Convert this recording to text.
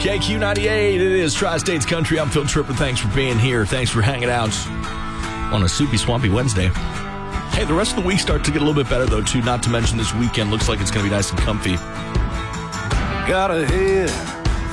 KQ98, it is Tri-States Country. I'm Phil Tripper. Thanks for being here. Thanks for hanging out on a soupy, swampy Wednesday. Hey, the rest of the week starts to get a little bit better, though, too. Not to mention this weekend looks like it's going to be nice and comfy. Got a head